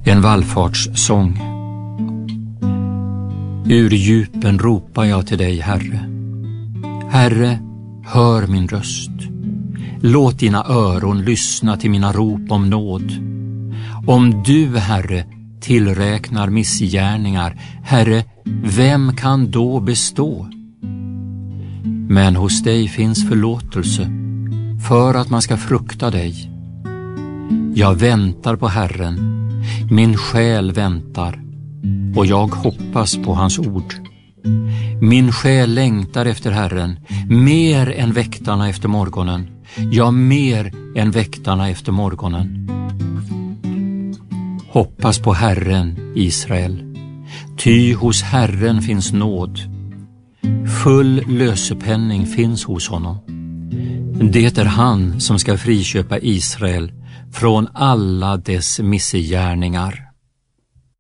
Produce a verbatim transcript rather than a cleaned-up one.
En vallfartssång. Ur djupen ropar jag till dig, Herre. Herre, hör min röst. Låt dina öron lyssna till mina rop om nåd. Om du, Herre, tillräknar missgärningar, Herre, vem kan då bestå? Men hos dig finns förlåtelse, för att man ska frukta dig. Jag väntar på Herren, min själ väntar, och jag hoppas på hans ord. Min själ längtar efter Herren, mer än väktarna efter morgonen, ja, mer än väktarna efter morgonen. Hoppas på Herren, Israel, ty hos Herren finns nåd. Full lösepenning finns hos honom. Det är han som ska friköpa Israel från alla dess missgärningar.